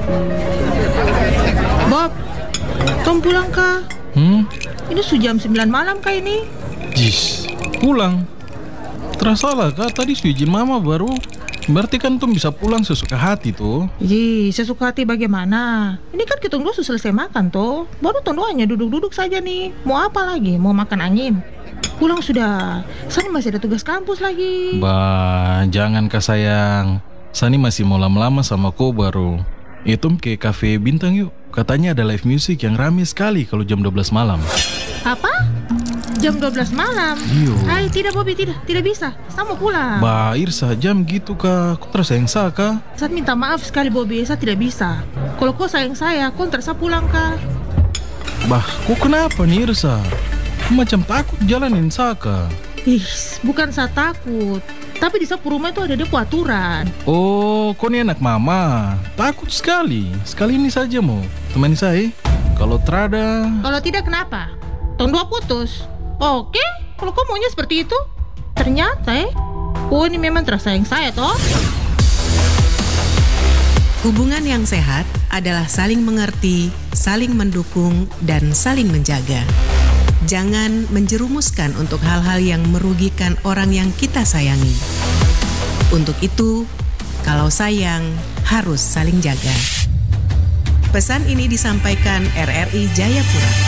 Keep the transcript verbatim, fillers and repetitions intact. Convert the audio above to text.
Bob, Tom pulang kah? Hmm? Ini sudah jam sembilan malam kah ini? Jis, pulang. Terasa lah kak, tadi su izin mama baru. Berarti kan Tom bisa pulang sesuka hati tuh. Ih, sesuka hati bagaimana? Ini kan kita dulu selesai makan tuh. Baru Tom hanya duduk-duduk saja nih. Mau apa lagi? Mau makan angin? Pulang sudah. Sani masih ada tugas kampus lagi. Bah, jangan kak sayang. Sani masih mau lama-lama sama kau baru. Itu ke kafe bintang yuk. Katanya ada live music yang rame sekali kalau jam dua belas malam. Apa? Jam dua belas malam? Iyo. Hai, tidak Bobby, tidak. Tidak bisa. Saya mau pulang. Bah, Irsa, jam gitu kak. Kau terasa yang sah kak? Saya minta maaf sekali Bobby, saya tidak bisa. Kalau kau sayang saya, kau terasa pulang kah? Bah, kok kenapa nih Irsa? Kau macam takut jalanin Saka. Ih, bukan saya takut. Tapi di sapu rumah itu ada dia aturan. Oh, kau ini anak mama. Takut sekali. Sekali ini saja mau temani saya. Kalau terada... Kalau tidak kenapa? Tahun dua putus. Oke, kalau kau maunya seperti itu. Ternyata eh, oh ini memang terasa sayang saya toh. Hubungan yang sehat adalah saling mengerti, saling mendukung, dan saling menjaga. Jangan menjerumuskan untuk hal-hal yang merugikan orang yang kita sayangi. Untuk itu, kalau sayang, harus saling jaga. Pesan ini disampaikan R R I Jayapura.